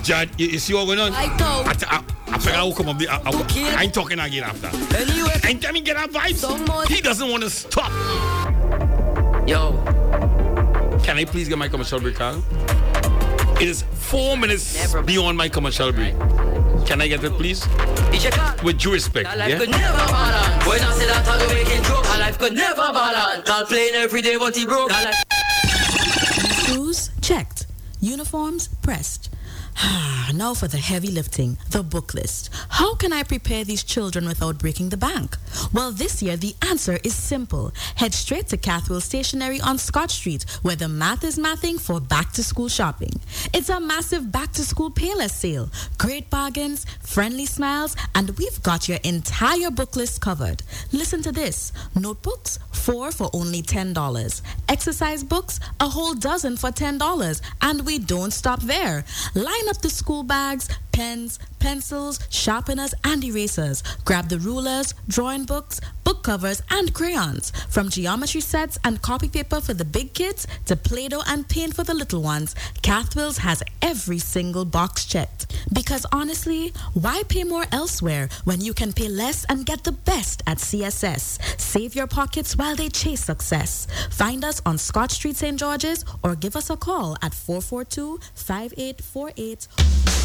Judge, you see what's going on? I figure out come up the. I ain't talking again after. Anyway, anytime he get that vibes, he doesn't want to stop. Yo, can I please get my commercial break, Carl? It is 4 minutes beyond my commercial break. Can I get it, please? With due respect. Life could never balance. When I say that, I'll be making joke. Life could never balance. Can't play every day, but he broke. Shoes checked. Uniforms pressed. Now for the heavy lifting, the book list. How can I prepare these children without breaking the bank? Well, this year the answer is simple. Head straight to Cathwell Stationery on Scott Street, where the math is mathing for back-to-school shopping. It's a massive back-to-school Payless sale. Great bargains, friendly smiles, and we've got your entire book list covered. Listen to this. Notebooks, 4 for only $10. Exercise books, a whole dozen for $10. And we don't stop there. Line up the school bags, pens, pencils, sharpeners, and erasers. Grab the rulers, drawing books, book covers, and crayons. From geometry sets and copy paper for the big kids to Play-Doh and paint for the little ones, Cathwell's has every single box checked. Because honestly, why pay more elsewhere when you can pay less and get the best at CSS? Save your pockets while they chase success. Find us on Scott Street, St. George's, or give us a call at 442-5848.